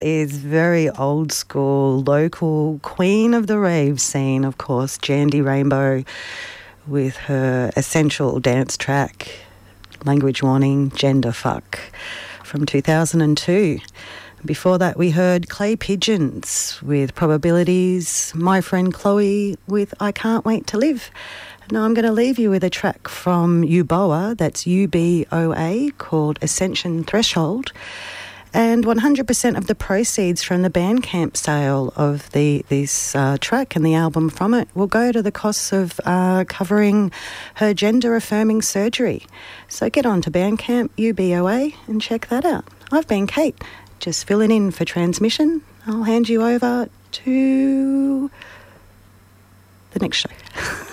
is very old school, local, queen of the rave scene, of course, Jandy Rainbow, with her essential dance track, Language Warning, Gender Fuck, from 2002. Before that, we heard Clay Pigeons with Probabilities, My Friend Chloe with I Can't Wait to Live. Now I'm going to leave you with a track from Uboa, that's UBOA, called Ascension Threshold. And 100% of the proceeds from the Bandcamp sale of this track and the album from it will go to the costs of covering her gender-affirming surgery. So get on to Bandcamp, UBOA, and check that out. I've been Kate, just filling in for transmission. I'll hand you over to the next show.